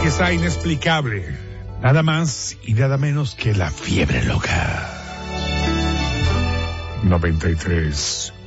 Pieza inexplicable, nada más y nada menos que la fiebre loca. 93